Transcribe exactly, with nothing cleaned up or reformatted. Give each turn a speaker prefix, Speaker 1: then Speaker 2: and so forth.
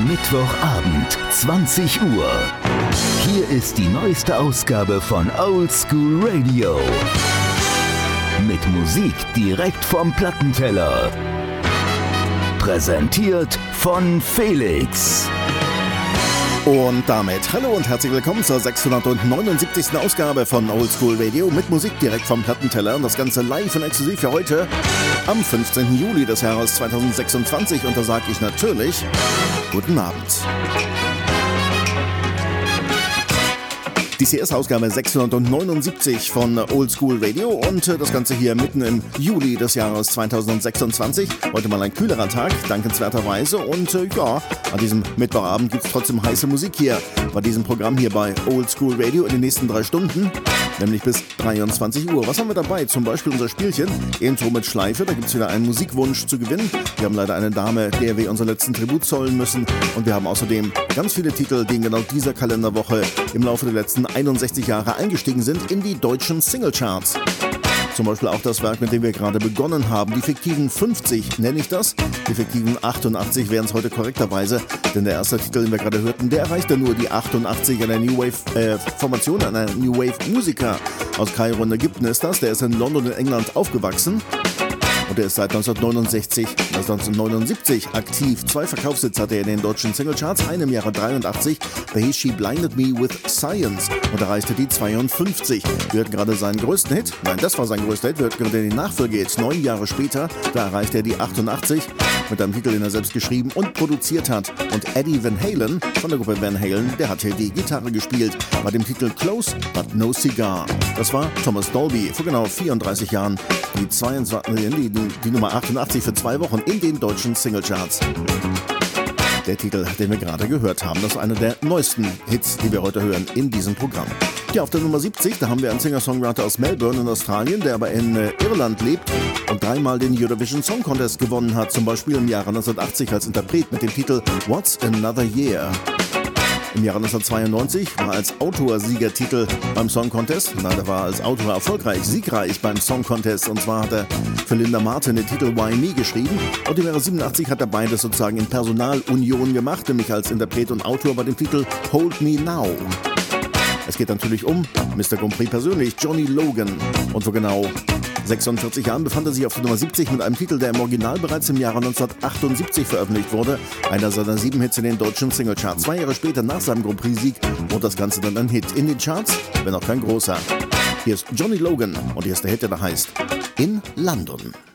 Speaker 1: Mittwochabend, zwanzig Uhr. Hier ist die neueste Ausgabe von Old School Radio. Mit Musik direkt vom Plattenteller. Präsentiert von Felix.
Speaker 2: Und damit hallo und herzlich willkommen zur sechshundertneunundsiebzigsten Ausgabe von Old School Radio mit Musik direkt vom Plattenteller und das Ganze live und exklusiv für heute am fünfzehnten Juli des Jahres zweitausendsechsundzwanzig und da sage ich natürlich guten Abend. Die C S-Ausgabe sechshundertneunundsiebzig von Old School Radio und das Ganze hier mitten im Juli des Jahres zweitausendsechsundzwanzig. Heute mal ein kühlerer Tag, dankenswerterweise. Und äh, ja, an diesem Mittwochabend gibt es trotzdem heiße Musik hier bei diesem Programm hier bei Old School Radio in den nächsten drei Stunden, nämlich bis dreiundzwanzig Uhr. Was haben wir dabei? Zum Beispiel unser Spielchen, Intro mit Schleife. Da gibt es wieder einen Musikwunsch zu gewinnen. Wir haben leider eine Dame, der wir unseren letzten Tribut zollen müssen. Und wir haben außerdem ganz viele Titel, die in genau dieser Kalenderwoche im Laufe der letzten einundsechzig Jahre eingestiegen sind in die deutschen Singlecharts. Zum Beispiel auch das Werk, mit dem wir gerade begonnen haben. Die fiktiven fünfzig nenne ich das. Die fiktiven achtundachtzig wären es heute korrekterweise. Denn der erste Titel, den wir gerade hörten, der erreichte nur die achtundachtzig. Einer New Wave äh, Formation, einer New Wave Musiker aus Kairo in Ägypten ist das. Der ist in London in England aufgewachsen. Und er ist seit neunzehnhundertneunundsechzig, also neunzehnhundertneunundsiebzig aktiv. Zwei Verkaufshits hatte er in den deutschen Singlecharts, einen im Jahre dreiundachtzig, da hieß She Blinded Me With Science und erreichte die zweiundfünfzig. Wir hörten gerade seinen größten Hit, nein, das war sein größter Hit, wir hörten gerade den Nachfolgehit, neun Jahre später, da erreichte er die achtundachtzig mit einem Titel, den er selbst geschrieben und produziert hat. Und Eddie Van Halen von der Gruppe Van Halen, der hat hier die Gitarre gespielt bei dem Titel Close But No Cigar. Das war Thomas Dolby vor genau vierunddreißig Jahren, die, zweiundzwanzig, die, die Nummer achtundachtzig für zwei Wochen in den deutschen Singlecharts. Der Titel, den wir gerade gehört haben, das ist einer der neuesten Hits, die wir heute hören in diesem Programm. Ja, auf der Nummer siebzig, da haben wir einen Singer-Songwriter aus Melbourne in Australien, der aber in äh, Irland lebt und dreimal den Eurovision Song Contest gewonnen hat, zum Beispiel im Jahre neunzehnhundertachtzig als Interpret mit dem Titel What's Another Year. Im Jahre neunzehnhundertzweiundneunzig war als Autor Siegertitel beim Song Contest. Nein, er war als Autor erfolgreich, siegreich beim Song Contest. Und zwar hat er für Linda Martin den Titel Why Me geschrieben. Und im Jahre siebenundachtzig hat er beides sozusagen in Personalunion gemacht, nämlich als Interpret und Autor bei dem Titel Hold Me Now. Es geht natürlich um Mister Grand Prix persönlich, Johnny Logan. Und vor genau sechsundvierzig Jahren befand er sich auf der Nummer siebzig mit einem Titel, der im Original bereits im Jahre neunzehnhundertachtundsiebzig veröffentlicht wurde. Einer seiner sieben Hits in den deutschen Singlecharts. Zwei Jahre später nach seinem Grand Prix-Sieg wurde das Ganze dann ein Hit in den Charts, wenn auch kein großer. Hier ist Johnny Logan und hier ist der Hit, der da heißt In London.